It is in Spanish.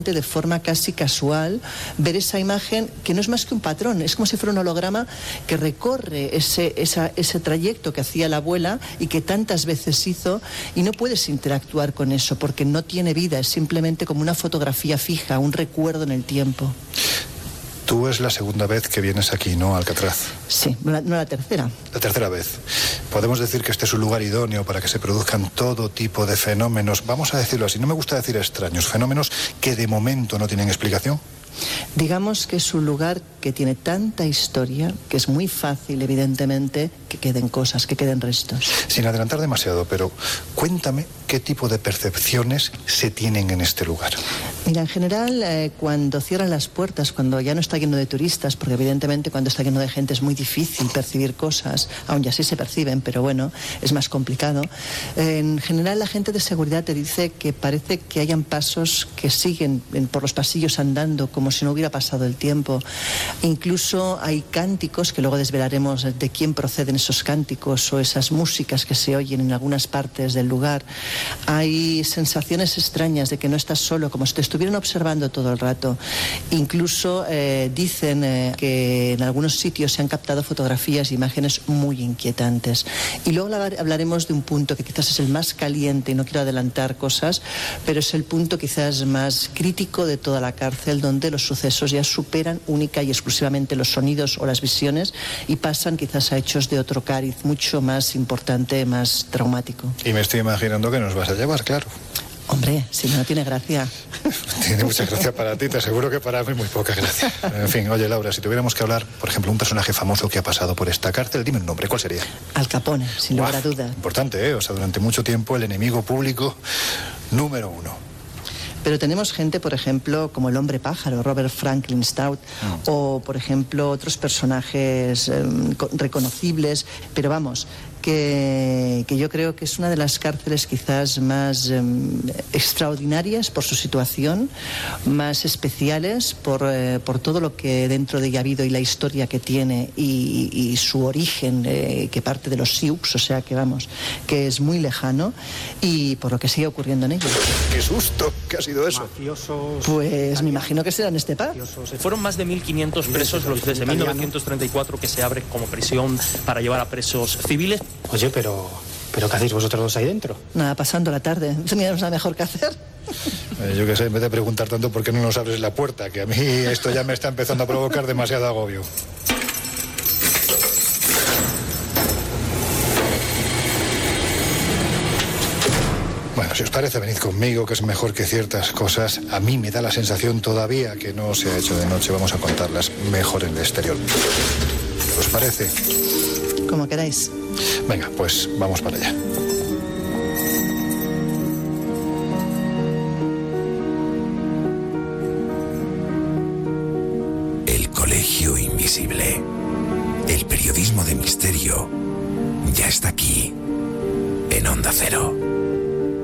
de forma casi casual ver esa imagen que no es más que un patrón, es como si fuera un holograma que recorre ese trayecto que hacía la abuela y que tantas veces hizo, y no puedes interactuar con eso porque no tiene vida, es simplemente como una fotografía fija, un recuerdo en el tiempo. Tú es la segunda vez que vienes aquí, ¿no, Alcatraz? Sí, no la tercera. La tercera vez. Podemos decir que este es un lugar idóneo para que se produzcan todo tipo de fenómenos, vamos a decirlo así, no me gusta decir extraños, fenómenos que de momento no tienen explicación. Digamos que es un lugar que tiene tanta historia que es muy fácil, evidentemente, que queden cosas, que queden restos. Sin adelantar demasiado, pero cuéntame qué tipo de percepciones se tienen en este lugar. Mira, en general, cuando cierran las puertas, cuando ya no está lleno de turistas, porque evidentemente cuando está lleno de gente es muy difícil percibir cosas, aun ya sí se perciben, pero bueno, es más complicado. En general, la gente de seguridad te dice que parece que hayan pasos que siguen por los pasillos andando como si no hubiera pasado el tiempo. Incluso hay cánticos, que luego desvelaremos de quién proceden esos cánticos o esas músicas que se oyen en algunas partes del lugar. Hay sensaciones extrañas de que no estás solo, como si te estuvieran observando todo el rato. Incluso dicen que en algunos sitios se han captado fotografías e imágenes muy inquietantes. Y luego hablaremos de un punto que quizás es el más caliente, y no quiero adelantar cosas, pero es el punto quizás más crítico de toda la cárcel, donde los sucesos ya superan única y exclusivamente los sonidos o las visiones y pasan quizás a hechos de otro cariz mucho más importante, más traumático. Y me estoy imaginando que nos vas a llevar, claro. Hombre, si no tiene gracia. Tiene mucha gracia para ti, te aseguro que para mí muy poca gracia. En fin, oye Laura, si tuviéramos que hablar, por ejemplo, un personaje famoso que ha pasado por esta cárcel, dime un nombre, ¿cuál sería? Al Capone, sin lugar a duda. Importante, ¿eh? O sea, durante mucho tiempo el enemigo público número uno. Pero tenemos gente, por ejemplo, como el hombre pájaro, Robert Franklin Stout, o, por ejemplo, otros personajes reconocibles, pero vamos, que yo creo que es una de las cárceles quizás más extraordinarias por su situación, más especiales por todo lo que dentro de ella ha habido y la historia que tiene y su origen, que parte de los Sioux, o sea que vamos, que es muy lejano, y por lo que sigue ocurriendo en ellos. ¡Qué susto! ¿Qué ha sido eso? Mafiosos, pues me imagino que será en este pub. Fueron más de 1.500 presos los desde 1934 que se abre como prisión para llevar a presos civiles. Oye, pero ¿qué hacéis vosotros dos ahí dentro? Nada, pasando la tarde. No teníamos nada mejor que hacer. Yo qué sé, en vez de preguntar tanto por qué no nos abres la puerta, que a mí esto ya me está empezando a provocar demasiado agobio. Bueno, si os parece, venid conmigo, que es mejor que ciertas cosas. A mí me da la sensación todavía que no se ha hecho de noche. Vamos a contarlas mejor en el exterior. ¿Os parece? Como queráis. Venga, pues vamos para allá. El Colegio Invisible. El periodismo de misterio ya está aquí, en Onda Cero.